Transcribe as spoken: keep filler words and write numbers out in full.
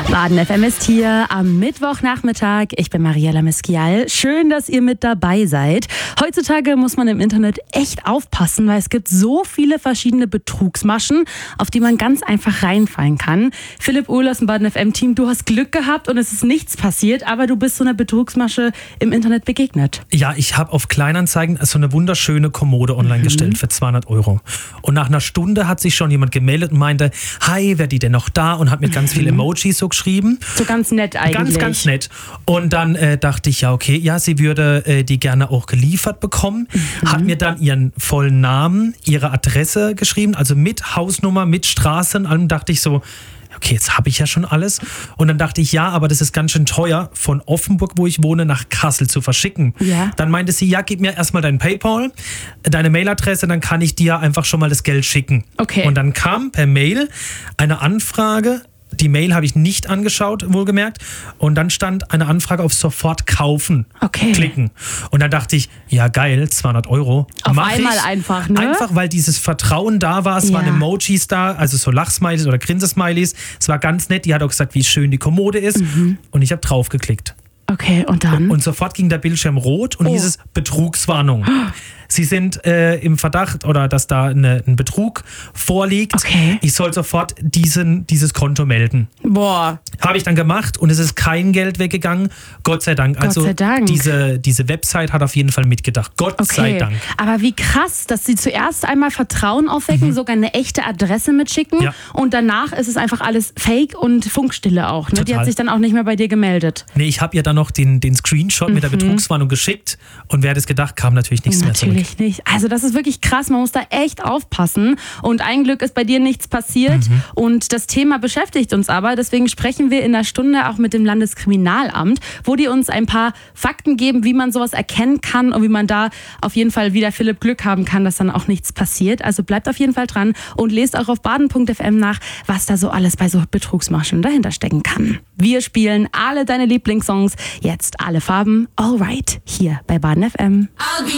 Baden F M ist hier am Mittwochnachmittag. Ich bin Mariella Meskial. Schön, dass ihr mit dabei seid. Heutzutage muss man im Internet echt aufpassen, weil es gibt so viele verschiedene Betrugsmaschen, auf die man ganz einfach reinfallen kann. Philipp Uhl aus dem Baden F M-Team, du hast Glück gehabt und es ist nichts passiert, aber du bist so einer Betrugsmasche im Internet begegnet. Ja, ich habe auf Kleinanzeigen so eine wunderschöne Kommode online mhm. gestellt für zweihundert Euro. Und nach einer Stunde hat sich schon jemand gemeldet und meinte, hi, wer die denn noch da? Und hat mir ganz viele Emojis so geschrieben. So ganz nett eigentlich. Ganz, ganz nett. Und dann äh, dachte ich, ja, okay, ja, sie würde äh, die gerne auch geliefert bekommen. Mhm. Hat mir dann ihren vollen Namen, ihre Adresse geschrieben, also mit Hausnummer, mit Straße und allem. Dachte ich so, okay, jetzt habe ich ja schon alles. Und dann dachte ich, ja, aber das ist ganz schön teuer, von Offenburg, wo ich wohne, nach Kassel zu verschicken. Ja. Dann meinte sie, ja, gib mir erstmal dein PayPal, deine Mailadresse, dann kann ich dir einfach schon mal das Geld schicken. Okay. Und dann kam per Mail eine Anfrage. Die Mail habe ich nicht angeschaut, wohlgemerkt. Und dann stand eine Anfrage auf sofort kaufen. Okay. Klicken. Und dann dachte ich, ja geil, zweihundert Euro. Auf Mach einmal ich. einfach, ne? Einfach, weil dieses Vertrauen da war. Es ja. waren Emojis da, also so Lachsmileys oder Grinsesmileys. Es war ganz nett. Die hat auch gesagt, wie schön die Kommode ist. Mhm. Und ich habe drauf geklickt. Okay, und dann? Und sofort ging der Bildschirm rot und oh. hieß es Betrugswarnung. Sie sind äh, im Verdacht oder dass da eine, ein Betrug vorliegt. Okay. Ich soll sofort diesen, dieses Konto melden. Boah. Habe ich dann gemacht und es ist kein Geld weggegangen. Gott sei Dank. Gott also sei Dank. Diese, diese Website hat auf jeden Fall mitgedacht. Gott okay. sei Dank. Aber wie krass, dass sie zuerst einmal Vertrauen aufwecken, mhm. sogar eine echte Adresse mitschicken ja. und danach ist es einfach alles Fake und Funkstille auch. Ne? Die hat sich dann auch nicht mehr bei dir gemeldet. Nee, ich habe ihr dann noch den, den Screenshot mhm. mit der Betrugswarnung geschickt und wer hätte es gedacht, kam natürlich nichts natürlich mehr zurück. Nicht. Also das ist wirklich krass, man muss da echt aufpassen und ein Glück ist bei dir nichts passiert mhm. und das Thema beschäftigt uns aber, deswegen sprechen wir in der Stunde auch mit dem Landeskriminalamt, wo die uns ein paar Fakten geben, wie man sowas erkennen kann und wie man da auf jeden Fall wieder Philipp Glück haben kann, dass dann auch nichts passiert. Also bleibt auf jeden Fall dran und lest auch auf baden punkt f m nach, was da so alles bei so Betrugsmaschen dahinter stecken kann. Wir spielen alle deine Lieblingssongs, jetzt alle Farben, Alright, hier bei Baden F M.